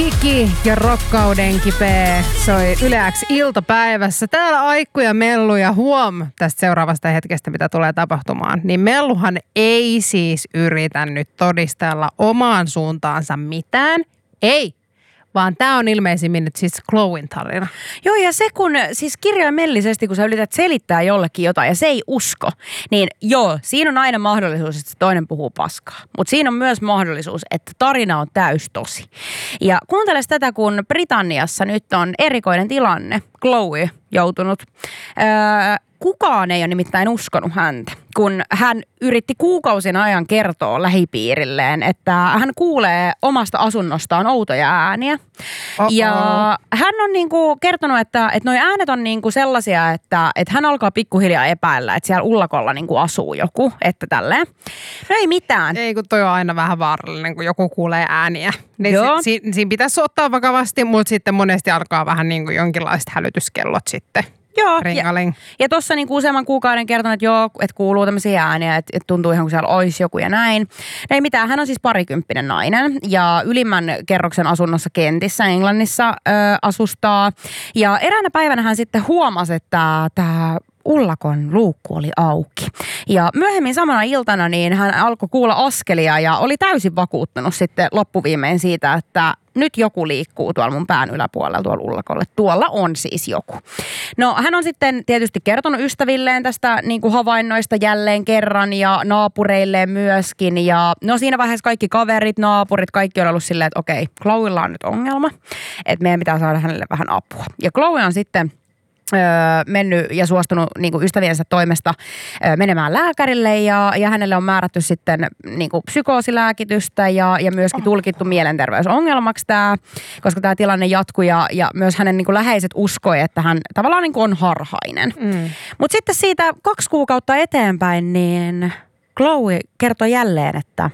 Musiikki ja rakkauden kipeä soi Yle X iltapäivässä. Täällä Aikku ja Mellu ja huom tästä seuraavasta hetkestä, mitä tulee tapahtumaan. Niin Melluhan ei siis yritä nyt todistella omaan suuntaansa mitään. Ei. Vaan tämä on ilmeisimmin nyt siis Chloen tarina. Joo, ja se kun siis kirjaimellisesti, kun sä yrität selittää jollekin jotain ja se ei usko, niin joo, siinä on aina mahdollisuus, että se toinen puhuu paskaa. Mutta siinä on myös mahdollisuus, että tarina on täystosi. Ja kuunteles tätä, kun Britanniassa nyt on erikoinen tilanne. Chloe joutunut. Kukaan ei ole nimittäin uskonut häntä, kun hän yritti kuukausien ajan kertoa lähipiirilleen, että hän kuulee omasta asunnostaan outoja ääniä. Ja hän on niinku kertonut, että noi äänet on niinku sellaisia, että hän alkaa pikkuhiljaa epäillä, että siellä ullakolla niinku asuu joku, että tälleen. No ei mitään. Ei, kun toi on aina vähän vaarallinen, kun joku kuulee ääniä. Niin siinä pitäisi ottaa vakavasti, mutta sitten monesti alkaa vähän niinku jonkinlaiset hälytyskellot sitten. Joo, ja tuossa niinku useamman kuukauden kertonut, että joo, että kuuluu tämmöisiä ääniä, että tuntuu ihan kuin siellä olisi joku ja näin. No ei mitään, hän on siis parikymppinen nainen ja ylimmän kerroksen asunnossa Kentissä Englannissa asustaa. Ja eräänä päivänä hän sitten huomasi, että tämä ullakon luukku oli auki. Ja myöhemmin samana iltana niin hän alkoi kuulla askelia ja oli täysin vakuuttunut sitten loppuviimein siitä, että nyt joku liikkuu tuolla mun pään yläpuolella tuolla ullakolle. Tuolla on siis joku. No hän on sitten tietysti kertonut ystävilleen tästä niin kuin havainnoista jälleen kerran ja naapureilleen myöskin. Ja no siinä vaiheessa kaikki kaverit, naapurit, kaikki on ollut silleen, että okei, Chloella on nyt ongelma. Että meidän pitää saada hänelle vähän apua. Ja Chloe on sitten mennyt ja suostunut niin kuin ystäviensä toimesta menemään lääkärille ja hänelle on määrätty sitten niin kuin psykoosilääkitystä ja myöskin tulkittu mielenterveysongelmaksi tämä, koska tämä tilanne jatkuu ja myös hänen niin kuin läheiset uskoi, että hän tavallaan niin kuin on harhainen. Mutta sitten siitä 2 kuukautta eteenpäin niin Chloe kertoi jälleen, että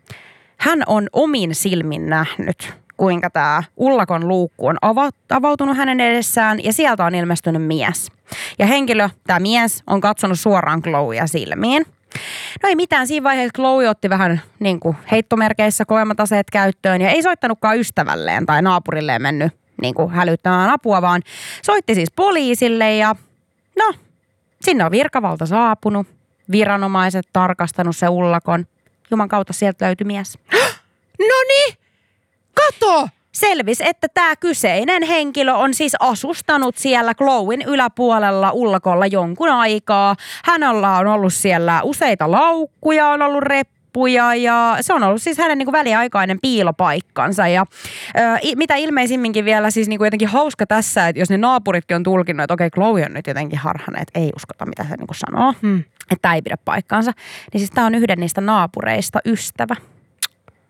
hän on omin silmin nähnyt, kuinka tämä ullakon luukku on avautunut hänen edessään ja sieltä on ilmestynyt mies. Ja henkilö, tämä mies, on katsonut suoraan Chloea silmiin. No ei mitään, siinä vaiheessa Chloe otti vähän niin kuin heittomerkeissä koemataseet käyttöön ja ei soittanutkaan ystävälleen tai naapurilleen mennyt niin kuin hälyttämään apua, vaan soitti siis poliisille ja no, sinne on virkavalta saapunut, viranomaiset tarkastanut se ullakon. Juman kautta sieltä löytyi mies. Noniin! Kato! Selvisi, että tämä kyseinen henkilö on siis asustanut siellä Chloen yläpuolella ullakolla jonkun aikaa. Hänellä on ollut siellä useita laukkuja, on ollut reppuja ja se on ollut siis hänen niin kuin väliaikainen piilopaikkansa. Ja mitä ilmeisimminkin vielä siis niin kuin jotenkin hauska tässä, että jos ne naapuritkin on tulkinnut, että okei, Chloe on nyt jotenkin harhainen, että ei uskota mitä se niin kuin sanoo, että tämä ei pidä paikkaansa, niin siis tämä on yhden niistä naapureista ystävä.